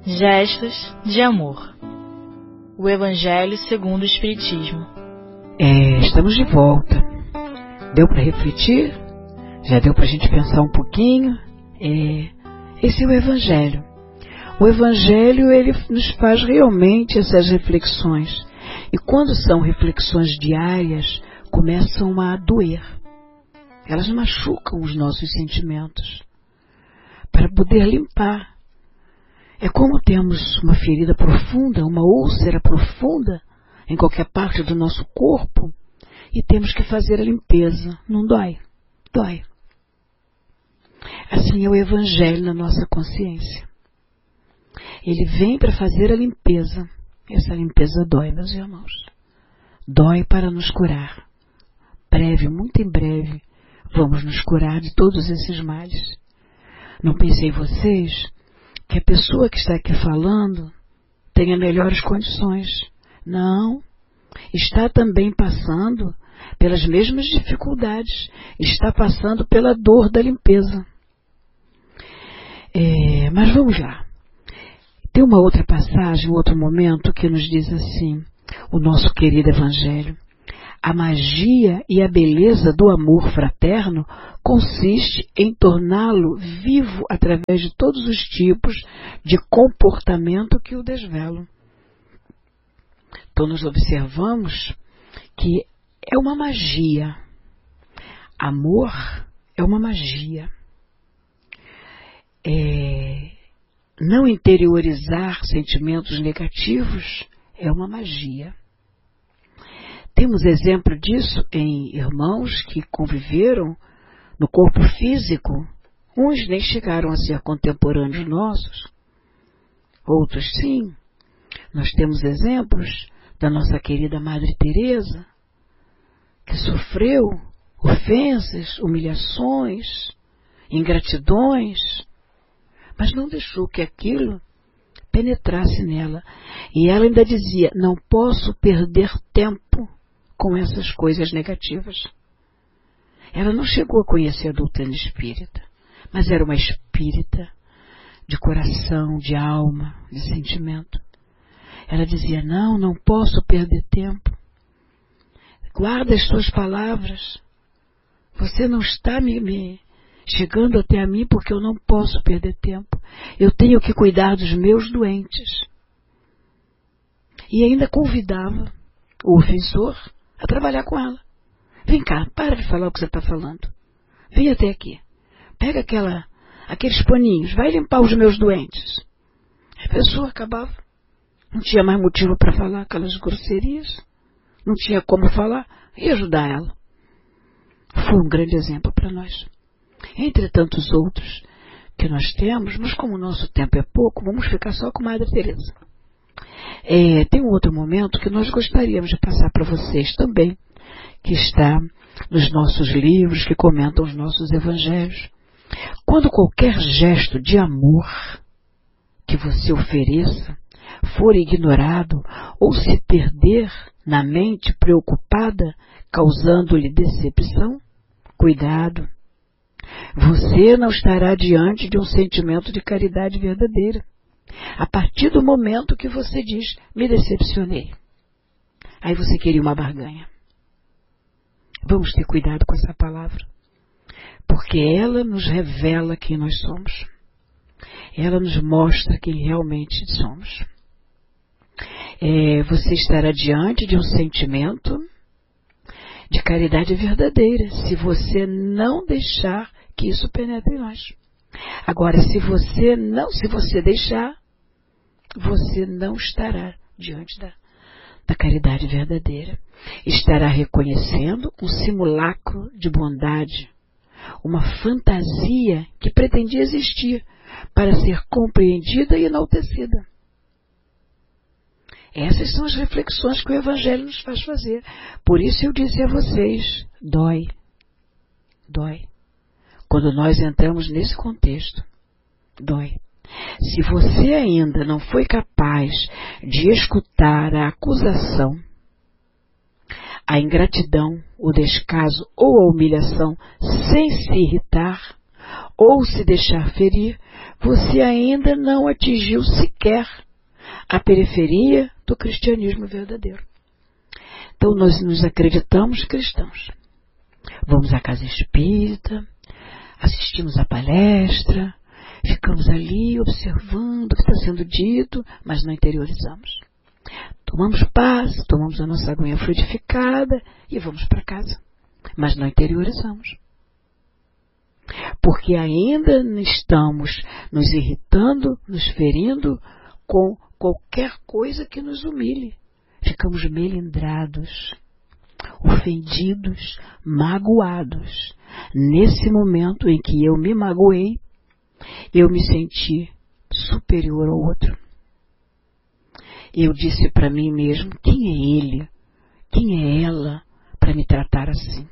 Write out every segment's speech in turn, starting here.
Gestos de amor. O Evangelho segundo o Espiritismo. Estamos de volta. Deu para refletir? Já deu para a gente pensar um pouquinho? Esse é o Evangelho. O Evangelho, ele nos faz realmente essas reflexões. E quando são reflexões diárias, começam a doer. Elas machucam os nossos sentimentos. Para poder limpar. É como temos uma ferida profunda, uma úlcera profunda em qualquer parte do nosso corpo e temos que fazer a limpeza. Não dói? Dói. Assim é o Evangelho na nossa consciência. Ele vem para fazer a limpeza. Essa limpeza dói, meus irmãos. Dói para nos curar. Breve, muito em breve, vamos nos curar de todos esses males. Não pensei vocês que a pessoa que está aqui falando tenha melhores condições. Não. Está também passando pelas mesmas dificuldades. Está passando pela dor da limpeza. Mas vamos lá. Tem uma outra passagem, um outro momento que nos diz assim, o nosso querido Evangelho. A magia e a beleza do amor fraterno consiste em torná-lo vivo através de todos os tipos de comportamento que o desvelam. Então nós observamos que é uma magia. Amor é uma magia. Não interiorizar sentimentos negativos é uma magia. Temos exemplo disso em irmãos que conviveram no corpo físico. Uns nem chegaram a ser contemporâneos nossos. Outros sim. Nós temos exemplos da nossa querida Madre Teresa, que sofreu ofensas, humilhações, ingratidões, mas não deixou que aquilo penetrasse nela. E ela ainda dizia, não posso perder tempo com essas coisas negativas. Ela não chegou a conhecer a doutrina espírita, mas era uma espírita de coração, de alma, de sentimento. Ela dizia, não posso perder tempo. Guarda as suas palavras. Você não está me chegando até a mim porque eu não posso perder tempo. Eu tenho que cuidar dos meus doentes. E ainda convidava o ofensor a trabalhar com ela. Vem cá, para de falar o que você está falando. Vem até aqui. Pega aqueles paninhos, vai limpar os meus doentes. A pessoa acabava. Não tinha mais motivo para falar aquelas grosserias. Não tinha como falar e ajudar ela. Foi um grande exemplo para nós. Entre tantos outros que nós temos, mas como o nosso tempo é pouco, vamos ficar só com Madre Teresa. Tem um outro momento que nós gostaríamos de passar para vocês também, que está nos nossos livros, que comentam os nossos evangelhos. Quando qualquer gesto de amor que você ofereça for ignorado ou se perder na mente preocupada, causando-lhe decepção, cuidado. Você não estará diante de um sentimento de caridade verdadeira. A partir do momento que você diz, me decepcionei. Aí você queria uma barganha. Vamos ter cuidado com essa palavra. Porque ela nos revela quem nós somos. Ela nos mostra quem realmente somos. Você estará diante de um sentimento de caridade verdadeira, se você não deixar que isso penetre em nós. Agora, se você deixar, você não estará diante da caridade verdadeira. Estará reconhecendo um simulacro de bondade, uma fantasia que pretendia existir para ser compreendida e enaltecida. Essas são as reflexões que o Evangelho nos faz fazer. Por isso eu disse a vocês, dói. Dói. Quando nós entramos nesse contexto, dói. Se você ainda não foi capaz de escutar a acusação, a ingratidão, o descaso ou a humilhação sem se irritar, ou se deixar ferir, você ainda não atingiu sequer a periferia do cristianismo verdadeiro. Então nós nos acreditamos cristãos. Vamos à casa espírita, assistimos à palestra, ficamos ali observando o que está sendo dito, mas não interiorizamos. Tomamos paz, tomamos a nossa aguinha frutificada e vamos para casa, mas não interiorizamos. Porque ainda estamos nos irritando, nos ferindo com qualquer coisa que nos humilhe. Ficamos melindrados, ofendidos, magoados. Nesse momento em que eu me magoei, eu me senti superior ao outro. Eu disse para mim mesmo, quem é ele? Quem é ela para me tratar assim?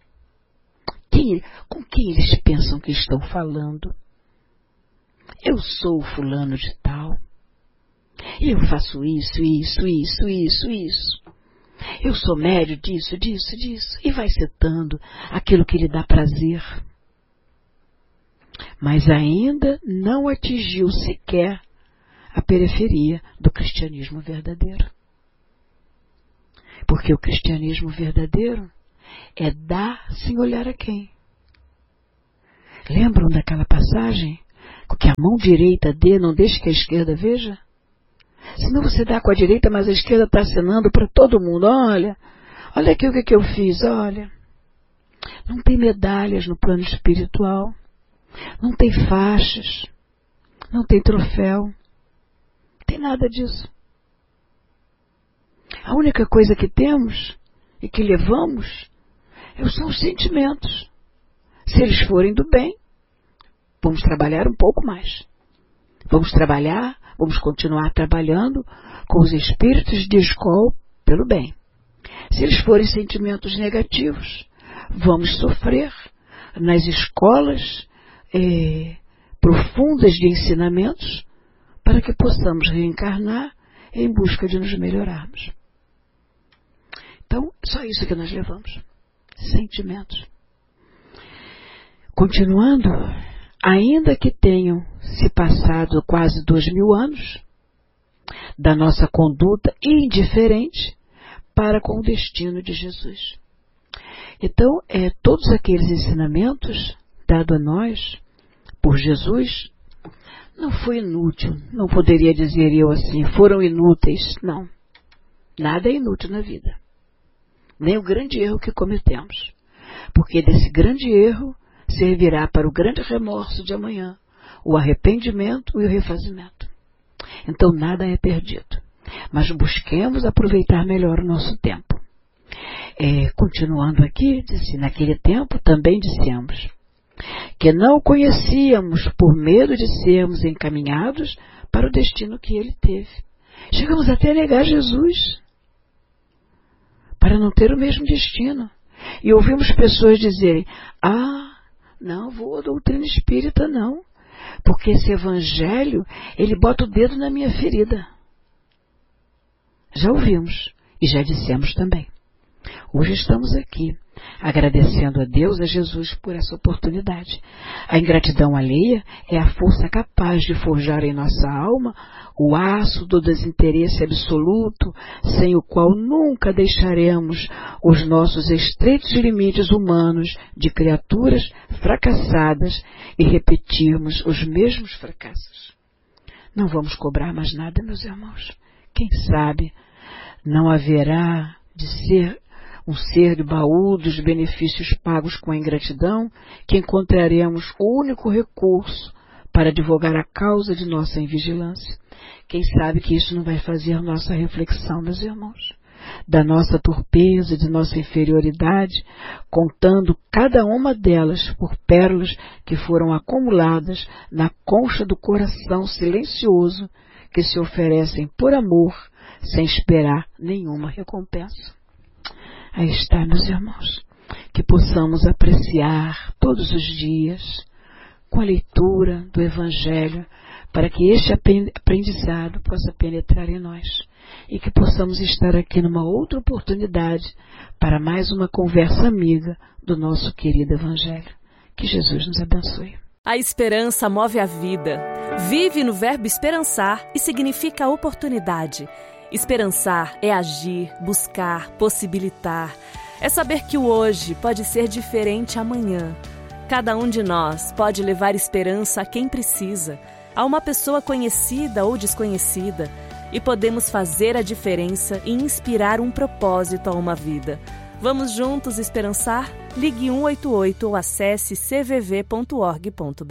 Com quem eles pensam que estão falando? Eu sou o fulano de tal. Eu faço isso. Eu sou médio disso. E vai citando aquilo que lhe dá prazer. Mas ainda não atingiu sequer a periferia do cristianismo verdadeiro. Porque o cristianismo verdadeiro é dar sem olhar a quem. Lembram daquela passagem? Que a mão direita dê, não deixe que a esquerda veja? Senão você dá com a direita, mas a esquerda está acenando para todo mundo. Olha aqui o que eu fiz, olha. Não tem medalhas no plano espiritual. Não tem faixas. Não tem troféu. Não tem nada disso. A única coisa que temos e que levamos são os sentimentos. Se eles forem do bem, vamos trabalhar um pouco mais. Vamos continuar trabalhando com os espíritos de escola pelo bem. Se eles forem sentimentos negativos, vamos sofrer nas escolas profundas de ensinamentos para que possamos reencarnar em busca de nos melhorarmos. Então, só isso que nós levamos. Sentimentos. Continuando, ainda que tenham se passado quase 2000 anos da nossa conduta indiferente para com o destino de Jesus. Então, todos aqueles ensinamentos dados a nós por Jesus não foi inútil, não poderia dizer eu assim, foram inúteis, não. Nada é inútil na vida. Nem o grande erro que cometemos. Porque desse grande erro servirá para o grande remorso de amanhã, o arrependimento e o refazimento. Então nada é perdido. Mas busquemos aproveitar melhor o nosso tempo. Continuando aqui, disse, naquele tempo também dissemos que não o conhecíamos por medo de sermos encaminhados para o destino que ele teve. Chegamos até a negar Jesus para não ter o mesmo destino. E ouvimos pessoas dizerem, não vou à doutrina espírita não, porque esse evangelho, ele bota o dedo na minha ferida. Já ouvimos e já dissemos também. Hoje estamos aqui, agradecendo a Deus, a Jesus por essa oportunidade. A ingratidão alheia é a força capaz de forjar em nossa alma o aço do desinteresse absoluto, sem o qual nunca deixaremos os nossos estreitos limites humanos de criaturas fracassadas e repetirmos os mesmos fracassos. Não vamos cobrar mais nada, meus irmãos. Quem sabe não haverá de ser um ser de baú dos benefícios pagos com a ingratidão, que encontraremos o único recurso para advogar a causa de nossa invigilância. Quem sabe que isso não vai fazer nossa reflexão, meus irmãos, da nossa torpeza, de nossa inferioridade, contando cada uma delas por pérolas que foram acumuladas na concha do coração silencioso, que se oferecem por amor, sem esperar nenhuma recompensa. Aí está, meus irmãos, que possamos apreciar todos os dias com a leitura do Evangelho, para que este aprendizado possa penetrar em nós e que possamos estar aqui numa outra oportunidade para mais uma conversa amiga do nosso querido Evangelho. Que Jesus nos abençoe. A esperança move a vida. Vive no verbo esperançar e significa oportunidade. Esperançar é agir, buscar, possibilitar. É saber que o hoje pode ser diferente amanhã. Cada um de nós pode levar esperança a quem precisa, a uma pessoa conhecida ou desconhecida, e podemos fazer a diferença e inspirar um propósito a uma vida. Vamos juntos esperançar? Ligue 188 ou acesse cvv.org.br.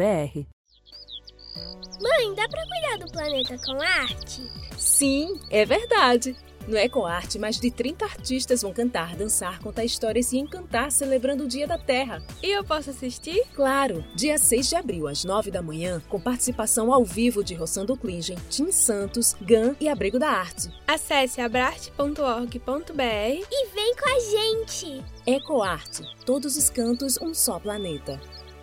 Mãe, dá pra cuidar do planeta com arte? Sim, é verdade. No EcoArte, mais de 30 artistas vão cantar, dançar, contar histórias e encantar celebrando o Dia da Terra. E eu posso assistir? Claro! Dia 6 de abril, às 9 da manhã, com participação ao vivo de Rossando Klingen, Tim Santos, GAN e Abrigo da Arte. Acesse abrarte.org.br e vem com a gente! EcoArte. Todos os cantos, um só planeta.